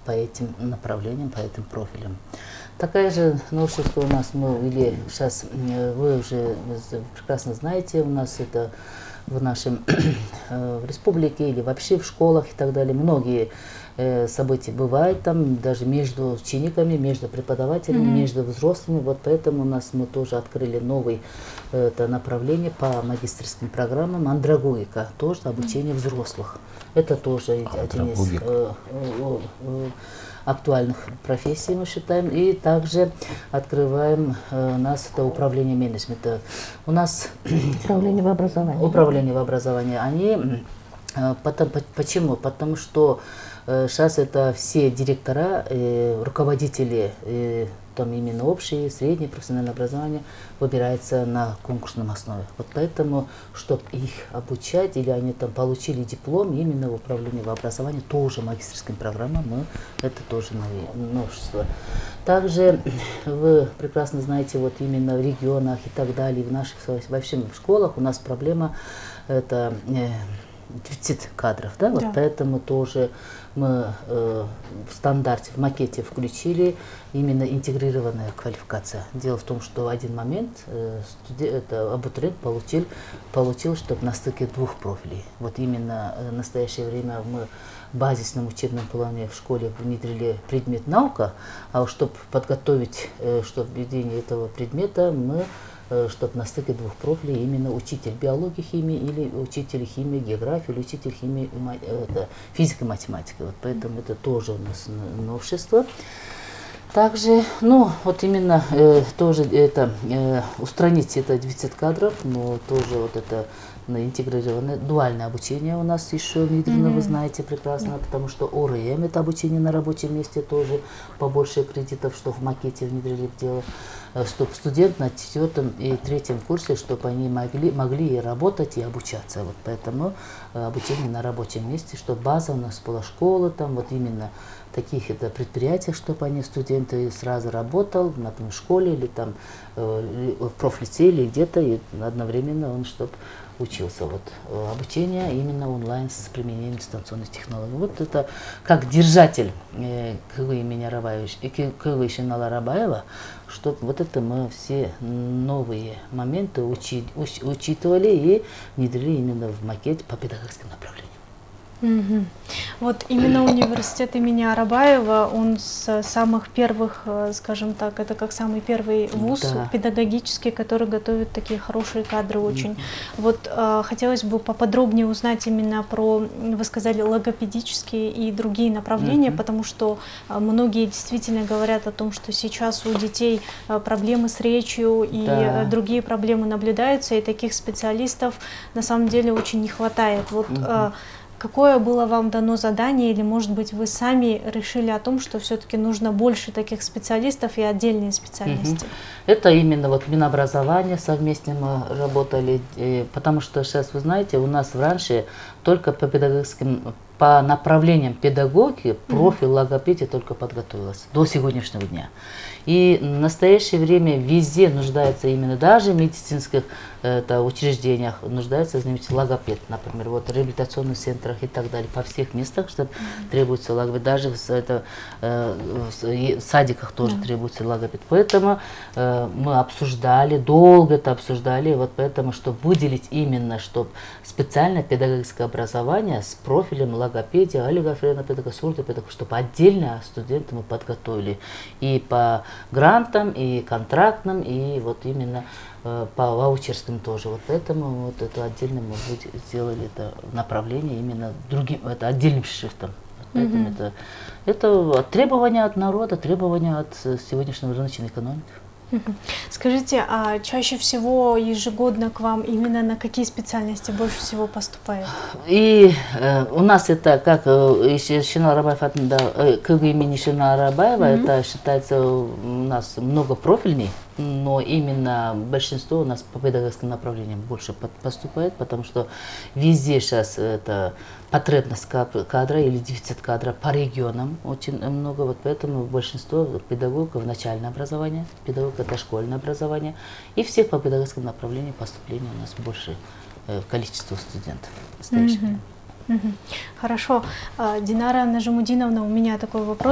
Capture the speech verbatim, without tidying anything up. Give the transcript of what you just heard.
по этим направлениям, по этим профилям. Такая же новшество у нас мы ввели, сейчас вы уже прекрасно знаете, у нас это в нашем в республике или вообще в школах и так далее. Многие э, события бывают там, даже между учениками, между преподавателями, mm-hmm. между взрослыми. Вот поэтому у нас мы тоже открыли новое э, это направление по магистерским программам андрогогика, тоже обучение mm-hmm. взрослых. Это тоже один из э, э, э, актуальных профессий, мы считаем. И также открываем э, у нас это управление менеджмента. У нас управление в образовании. Управление в образовании. Они, э, потом, почему? Потому что э, сейчас это все директора, э, руководители, э, там именно общее, среднее профессиональное образование выбирается на конкурсном основе. Вот поэтому, чтобы их обучать, или они там получили диплом именно в управлении в образовании, тоже магистерским программам, мы, это тоже новшество. Также вы прекрасно знаете, вот именно в регионах и так далее, в наших во всем школах у нас проблема это э, дефицит кадров, да? Да. Вот поэтому тоже мы э, в стандарте, в макете включили именно интегрированная квалификация. Дело в том, что в один момент э, студент, это, абитуриент получил, получил, чтобы на стыке двух профилей. Вот именно э, в настоящее время мы в базисном учебном плане в школе внедрили предмет наука, а чтобы подготовить, э, чтобы введение этого предмета, мы чтобы на стыке двух профилей именно учитель биологии, химии или учитель химии, географии, или учитель химии, это, физика, математика. Вот поэтому это тоже у нас новшество. Также, ну, вот именно э, тоже это э, устранить это дефицит кадров, но тоже вот это интегрированное дуальное обучение у нас еще внедрено, mm-hmm. вы знаете прекрасно, mm-hmm. потому что ОРМ это обучение на рабочем месте тоже побольше кредитов, что в макете внедрили в дело, чтобы студент на четвертом и третьем курсе, чтобы они могли, могли и работать, и обучаться. Вот поэтому обучение на рабочем месте, чтобы база у нас была школа, там вот именно таких это предприятиях, чтобы они, студенты, сразу работал, например, в школе или там э, в профлицее или где-то, и одновременно он, чтобы учился. Вот обучение именно онлайн с применением дистанционных технологий. Вот это как держатель э, КГ имени КГ Шенала Рабаева, чтобы вот это мы все новые моменты учи, уч, учитывали и внедрили именно в макет по педагогическим направлениям. Угу. Вот именно университет имени Арабаева, он с самых первых, скажем так, это как самый первый вуз да. педагогический, который готовит такие хорошие кадры очень. Mm-hmm. Вот э, хотелось бы поподробнее узнать именно про, вы сказали, логопедические и другие направления, mm-hmm. потому что э, многие действительно говорят о том, что сейчас у детей э, проблемы с речью и да. э, другие проблемы наблюдаются, и таких специалистов на самом деле очень не хватает. Вот mm-hmm. э, какое было вам дано задание, или, может быть, вы сами решили о том, что все-таки нужно больше таких специалистов и отдельные специальности? Mm-hmm. Это именно вот Минобразование совместно мы работали, потому что сейчас, вы знаете, у нас раньше только по педагогическим, по направлениям педагогики профиль mm-hmm. логопедии только подготовилась до сегодняшнего дня. И в настоящее время везде нуждается именно, даже в медицинских это, учреждениях нуждается, знаете, логопед, например, вот в реабилитационных центрах и так далее, по всех местах, что mm-hmm. требуется логопед, даже в, это, э, в садиках тоже mm-hmm. требуется логопед. Поэтому э, мы обсуждали, долго это обсуждали, вот поэтому, чтобы выделить именно, чтобы специальное педагогическое образование с профилем логопедии, олигофрена педагога, сурдопедагога, чтобы отдельно студенты мы подготовили и по грантам, и контрактным, и вот именно э, по ваучерским тоже. Вот поэтому вот это отдельно мы сделали это направление именно другим, это отдельным шрифтом. Поэтому mm-hmm. это, это требования от народа, требования от сегодняшнего рыночной экономики. Скажите, а чаще всего ежегодно к вам именно на какие специальности больше всего поступает? И э, у нас это как э, Шенала Рабаева, э, КГ имени Шенала Рабаева, mm-hmm. это считается у нас многопрофильный, но именно большинство у нас по педагогическим направлениям больше поступает, потому что везде сейчас это потребность кадра или дефицит кадра по регионам очень много, вот поэтому большинство педагогов начальное образование, педагогов это школьное образование, и всех по педагогическим направлениям поступления у нас больше э, количество студентов. Mm-hmm. Mm-hmm. Хорошо. Динара Нажимудиновна, у меня такой вопрос.